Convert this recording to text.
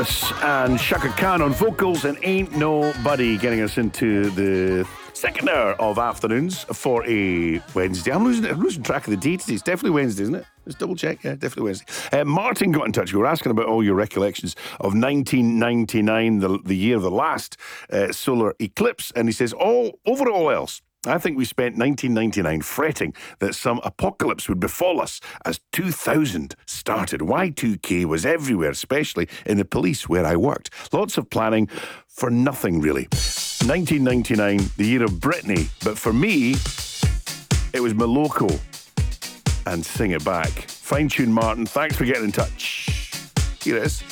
And Shaka Khan on vocals and Ain't Nobody getting us into the second hour of afternoons for a Wednesday. I'm losing track of the dates. It's definitely Wednesday, isn't it? Let's double check. Yeah, definitely Wednesday. Martin got in touch. We were asking about all your recollections of 1999, the year of the last solar eclipse. And he says, over all else, I think we spent 1999 fretting that some apocalypse would befall us as 2000 started. Y2K was everywhere, especially in the police where I worked. Lots of planning for nothing, really. 1999, the year of Britney. But for me, it was Moloko and Sing It Back. Fine tune, Martin. Thanks for getting in touch. Here it is.